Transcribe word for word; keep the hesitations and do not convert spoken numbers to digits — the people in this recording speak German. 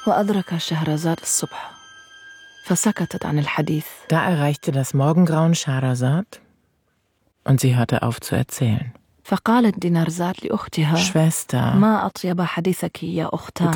وأدرك شهرزاد الصبح فسكتت عن الحديث. Da erreichte das Morgengrauen Schahrazad und sie hörte auf zu erzählen. فقالت دينارزاد لأختها Schwester, ما أطيب حديثك يا أختان.